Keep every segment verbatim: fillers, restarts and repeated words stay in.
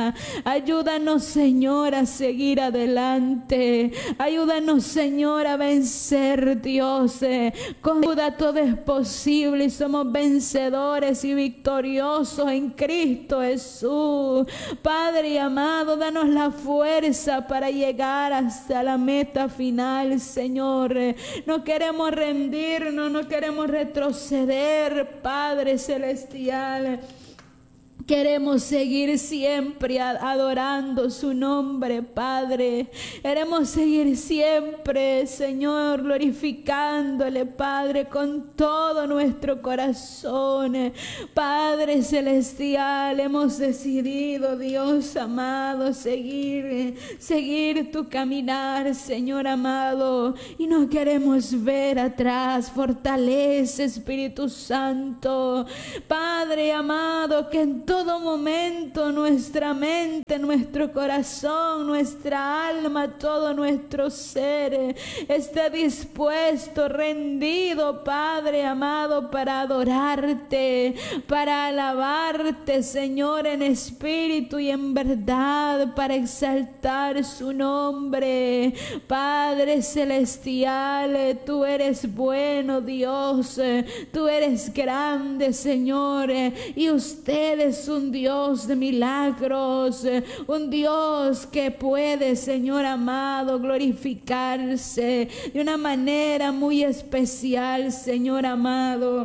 vida. Ayúdanos, Señor, a seguir adelante. Ayúdanos, Señor, a vencer, Dios. Con ayuda todo es posible y somos vencedores y victoriosos en Cristo Jesús. Padre amado, danos la fuerza para llegar hasta la meta final, Señor. No queremos rendirnos, no queremos retroceder, Padre celestial. Queremos seguir siempre adorando su nombre, Padre. Queremos seguir siempre, Señor, glorificándole, Padre, con todo nuestro corazón. Padre celestial, hemos decidido, Dios amado, seguir, seguir tu caminar, Señor amado. Y no queremos ver atrás. Fortalece, Espíritu Santo. Padre amado, que en todo todo momento nuestra mente, nuestro corazón, nuestra alma, todo nuestro ser esté dispuesto, rendido, Padre amado, para adorarte, para alabarte, Señor, en espíritu y en verdad, para exaltar su nombre. Padre celestial, tú eres bueno, Dios, tú eres grande, Señor, y usted es un Dios de milagros, un Dios que puede, Señor amado, glorificarse de una manera muy especial, Señor amado.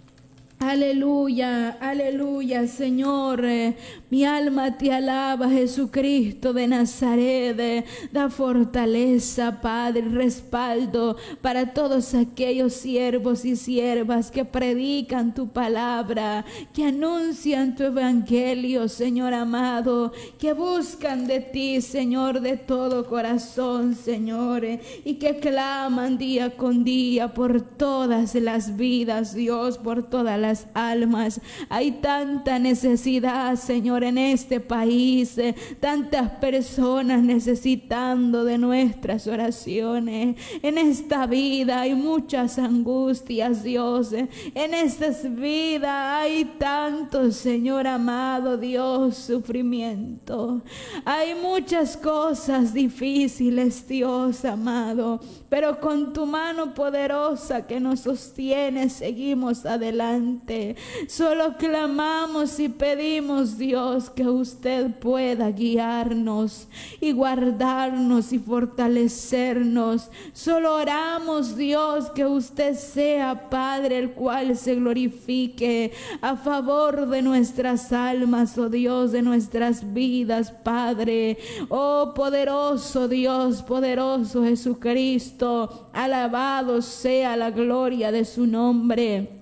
Aleluya, aleluya, Señor. Mi alma te alaba, Jesucristo de Nazaret. Da fortaleza, Padre, respaldo para todos aquellos siervos y siervas que predican tu palabra, que anuncian tu evangelio, Señor amado, que buscan de ti, Señor, de todo corazón, Señor, y que claman día con día por todas las vidas, Dios, por todas las almas. Hay tanta necesidad, Señor, en este país, eh, tantas personas necesitando de nuestras oraciones. En esta vida hay muchas angustias, Dios. eh, en esta vida hay tanto, Señor amado, Dios, sufrimiento. Hay muchas cosas difíciles, Dios amado, pero con tu mano poderosa que nos sostiene seguimos adelante. Solo clamamos y pedimos, Dios, que usted pueda guiarnos y guardarnos y fortalecernos. Solo oramos, Dios, que usted sea, Padre, el cual se glorifique a favor de nuestras almas, oh Dios, de nuestras vidas, Padre. Oh poderoso Dios, poderoso Jesucristo, alabado sea la gloria de su nombre.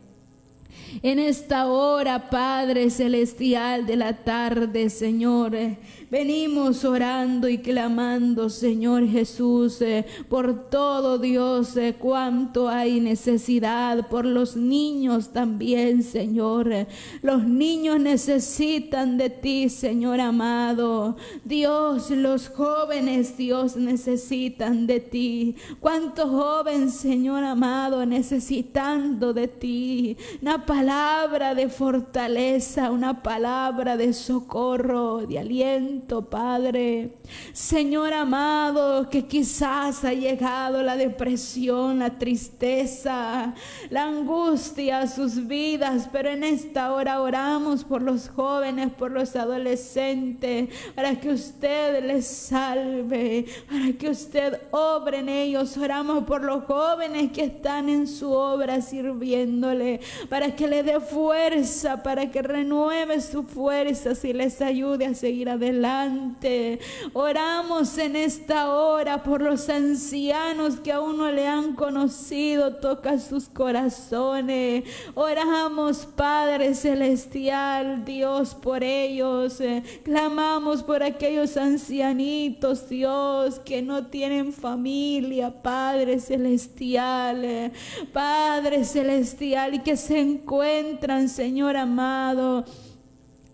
En esta hora, Padre celestial de la tarde, Señor, eh, venimos orando y clamando, Señor Jesús, eh, por todo, Dios, eh, cuanto hay necesidad, por los niños también, Señor. Eh, los niños necesitan de ti, Señor amado. Dios, los jóvenes, Dios, necesitan de ti. Cuántos jóvenes, Señor amado, necesitando de ti. Una palabra de fortaleza, una palabra de socorro, de aliento, Padre. Señor amado, que quizás ha llegado la depresión, la tristeza, la angustia a sus vidas, pero en esta hora oramos por los jóvenes, por los adolescentes, para que usted les salve, para que usted obre en ellos. Oramos por los jóvenes que están en su obra sirviéndole, para que le dé fuerza, para que renueve sus fuerzas y les ayude a seguir adelante. Oramos en esta hora por los ancianos que aún no le han conocido. Toca sus corazones. Oramos, Padre celestial, Dios, por ellos. Clamamos por aquellos ancianitos, Dios, que no tienen familia, Padre celestial, Padre celestial, y que se encuentran, Señor amado,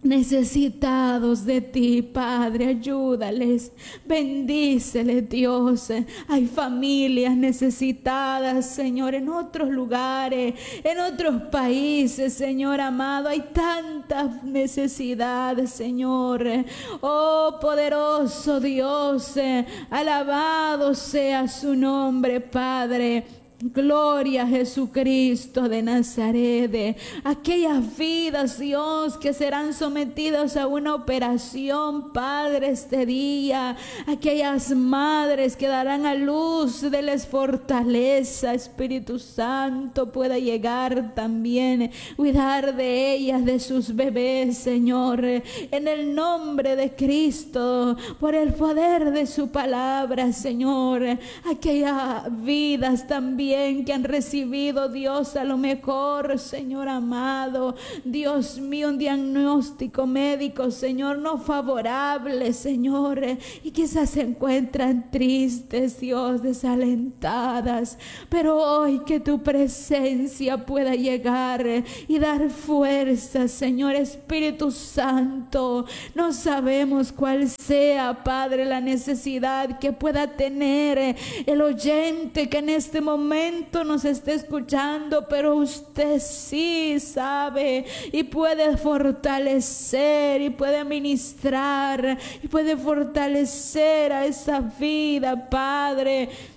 necesitados de ti, Padre, ayúdales, bendíceles, Dios. Hay familias necesitadas, Señor, en otros lugares, en otros países, Señor amado, hay tantas necesidades, Señor. Oh, poderoso Dios, alabado sea su nombre, Padre. Gloria a Jesucristo de Nazaret. Aquellas vidas, Dios, que serán sometidas a una operación, Padre, este día. Aquellas madres que darán a luz, déles fortaleza, Espíritu Santo, pueda llegar también, cuidar de ellas, de sus bebés, Señor, en el nombre de Cristo, por el poder de su palabra, Señor. Aquellas vidas también que han recibido, Dios, a lo mejor, Señor amado, Dios mío, un diagnóstico médico, Señor, no favorable, Señor, y quizás se encuentran tristes, Dios, desalentadas, pero hoy que tu presencia pueda llegar y dar fuerza, Señor. Espíritu Santo, no sabemos cuál sea, Padre, la necesidad que pueda tener el oyente que en este momento nos está escuchando, pero usted sí sabe y puede fortalecer y puede ministrar y puede fortalecer a esa vida, Padre.